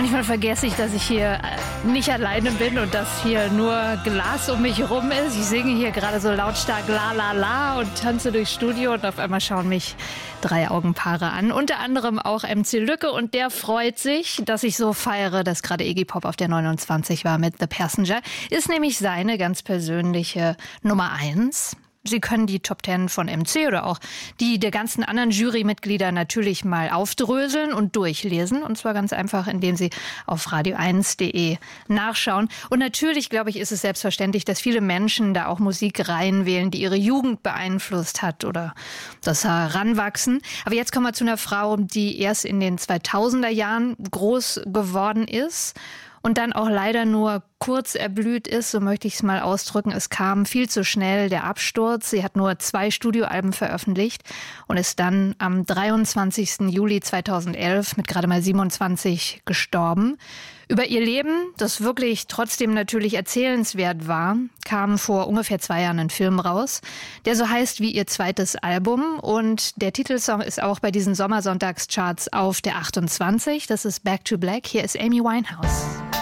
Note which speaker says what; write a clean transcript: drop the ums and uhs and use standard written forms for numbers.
Speaker 1: Manchmal vergesse ich, dass ich hier nicht alleine bin und dass hier nur Glas um mich rum ist. Ich singe hier gerade so lautstark La La La und tanze durchs Studio und auf einmal schauen mich 3 Augenpaare an. Unter anderem auch MC Lücke und der freut sich, dass ich so feiere, dass gerade Iggy Pop auf der 29 war mit The Passenger. Ist nämlich seine ganz persönliche Nummer 1. Sie können die Top 10 von MC oder auch die der ganzen anderen Jurymitglieder natürlich mal aufdröseln und durchlesen. Und zwar ganz einfach, indem Sie auf radio1.de nachschauen. Und natürlich, glaube ich, ist es selbstverständlich, dass viele Menschen da auch Musik reinwählen, die ihre Jugend beeinflusst hat oder das Heranwachsen. Aber jetzt kommen wir zu einer Frau, die erst in den 2000er Jahren groß geworden ist. Und dann auch leider nur kurz erblüht ist, so möchte ich es mal ausdrücken. Es kam viel zu schnell der Absturz. Sie hat nur 2 Studioalben veröffentlicht und ist dann am 23. Juli 2011 mit gerade mal 27 gestorben. Über ihr Leben, das wirklich trotzdem natürlich erzählenswert war, kam vor ungefähr 2 Jahren ein Film raus, der so heißt wie ihr zweites Album. Und der Titelsong ist auch bei diesen Sommersonntagscharts auf der 28. Das ist Back to Black. Hier ist Amy Winehouse.